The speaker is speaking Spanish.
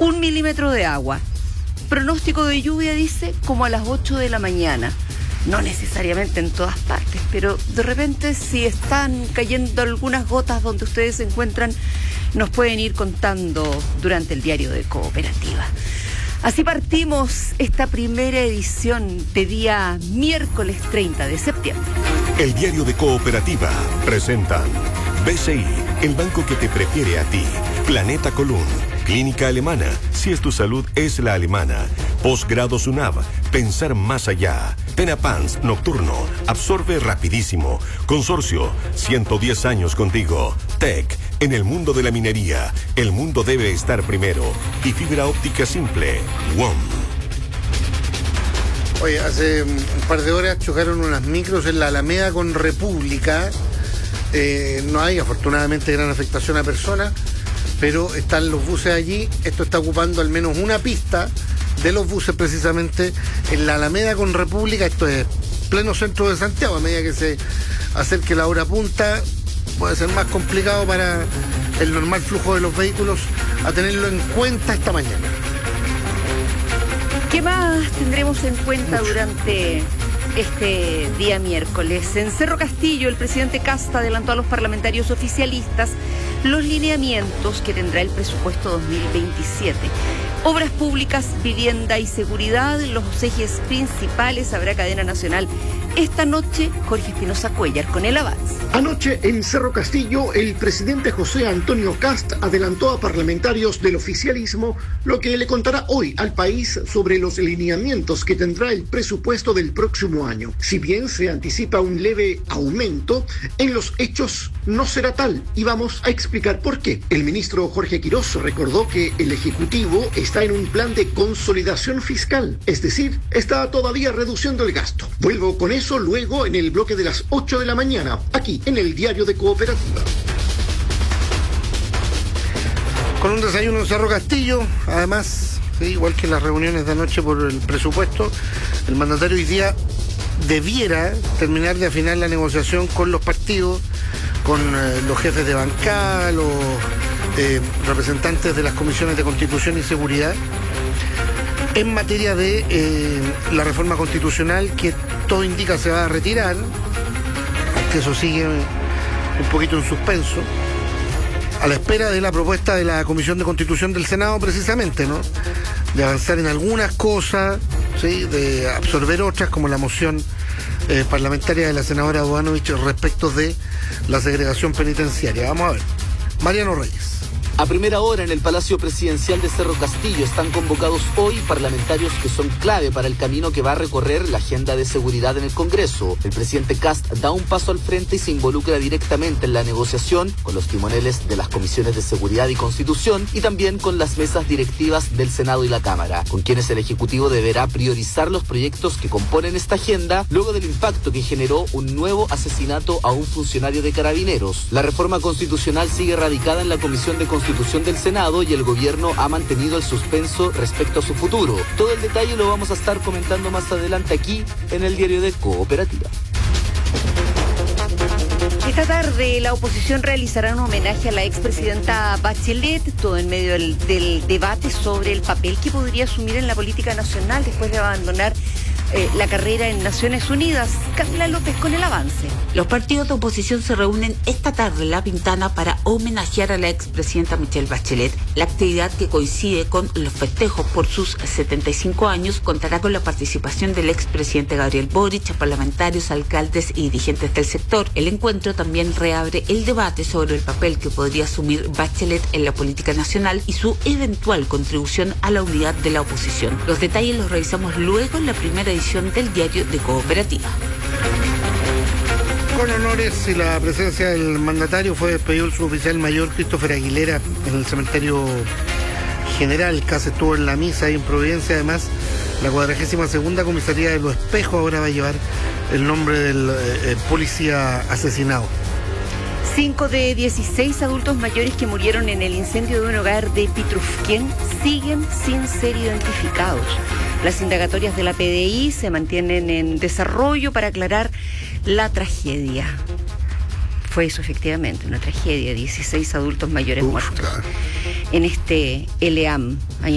1 milímetro de agua. Pronóstico de lluvia dice como a las 8 de la mañana. No necesariamente en todas partes, pero de repente si están cayendo algunas gotas donde ustedes se encuentran, nos pueden ir contando durante el diario de Cooperativa. Así partimos esta primera edición de día miércoles 30 de septiembre. El diario de Cooperativa presentan BCI, el banco que te prefiere a ti. Planeta Column, Clínica Alemana, si es tu salud es la alemana. Posgrado SUNAV, pensar más allá. Tenapans Nocturno, absorbe rapidísimo. Consorcio, 110 años contigo. TEC, en el mundo de la minería, el mundo debe estar primero. Y fibra óptica simple, WOM. Oye, hace un par de horas chocaron unas micros en la Alameda con República. No hay afortunadamente gran afectación a personas, pero están los buses allí. Esto está ocupando al menos una pista de los buses precisamente en la Alameda con República. Esto es pleno centro de Santiago. A medida que se acerque la hora punta puede ser más complicado para el normal flujo de los vehículos, a tenerlo en cuenta esta mañana. ¿Qué más tendremos en cuenta durante este día miércoles? En Cerro Castillo, el presidente Kast adelantó a los parlamentarios oficialistas los lineamientos que tendrá el presupuesto 2027. Obras públicas, vivienda y seguridad, los ejes principales. Habrá cadena nacional esta noche. Jorge Espinosa Cuellar con el avance. Anoche en Cerro Castillo, el presidente José Antonio Kast adelantó a parlamentarios del oficialismo lo que le contará hoy al país sobre los lineamientos que tendrá el presupuesto del próximo año. Si bien se anticipa un leve aumento, en los hechos no será tal, y vamos a explicar por qué. El ministro Jorge Quirós recordó que el Ejecutivo está en un plan de consolidación fiscal, es decir, está todavía reduciendo el gasto. Vuelvo con eso luego en el bloque de las 8 de la mañana, aquí en el diario de Cooperativa. Con un desayuno en Cerro Castillo, además, sí, igual que las reuniones de anoche por el presupuesto, el mandatario hoy día debiera terminar de afinar la negociación con los partidos, con los jefes de bancada, los representantes de las comisiones de Constitución y Seguridad, en materia de la reforma constitucional, que todo indica se va a retirar, que eso sigue un poquito en suspenso, a la espera de la propuesta de la Comisión de Constitución del Senado, precisamente, ¿no? De avanzar en algunas cosas, ¿sí? De absorber otras, como la moción parlamentaria de la senadora Bodanovich respecto de la segregación penitenciaria. Vamos a ver. Mariano Reyes. A primera hora en el Palacio Presidencial de Cerro Castillo están convocados hoy parlamentarios que son clave para el camino que va a recorrer la agenda de seguridad en el Congreso. El presidente Kast da un paso al frente y se involucra directamente en la negociación con los timoneles de las comisiones de Seguridad y Constitución y también con las mesas directivas del Senado y la Cámara, con quienes el Ejecutivo deberá priorizar los proyectos que componen esta agenda luego del impacto que generó un nuevo asesinato a un funcionario de Carabineros. La reforma constitucional sigue radicada en la Comisión de Constitución del Senado y el gobierno ha mantenido el suspenso respecto a su futuro. Todo el detalle lo vamos a estar comentando más adelante aquí en el diario de Cooperativa. Esta tarde la oposición realizará un homenaje a la expresidenta Bachelet, todo en medio del debate sobre el papel que podría asumir en la política nacional después de abandonar la carrera en Naciones Unidas. Camila López con el avance. Los partidos de oposición se reúnen esta tarde en La Pintana para homenajear a la expresidenta Michelle Bachelet. La actividad, que coincide con los festejos por sus 75 años, contará con la participación del expresidente Gabriel Boric, parlamentarios, alcaldes y dirigentes del sector. El encuentro también reabre el debate sobre el papel que podría asumir Bachelet en la política nacional y su eventual contribución a la unidad de la oposición. Los detalles los revisamos luego en la primera edición del diario de Cooperativa. Con honores y la presencia del mandatario fue despedido el suboficial mayor Christopher Aguilera en el cementerio general. Casi estuvo en la misa y en Providencia. Además, la 42ª comisaría de Los Espejos ahora va a llevar el nombre del policía asesinado. 5 de 16 adultos mayores que murieron en el incendio de un hogar de Pitrufquén siguen sin ser identificados. Las indagatorias de la PDI se mantienen en desarrollo para aclarar la tragedia. Fue eso, efectivamente, una tragedia, 16 adultos mayores muertos en este Eleam.